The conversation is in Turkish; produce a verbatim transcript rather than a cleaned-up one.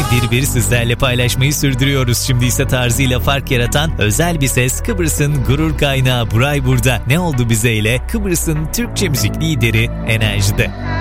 bir bir sizlerle paylaşmayı sürdürüyoruz. Şimdi ise tarzıyla fark yaratan özel bir ses, Kıbrıs'ın gurur kaynağı Buray Burada. Ne oldu bize ile Kıbrıs'ın Türkçe müzik lideri Enerji'de.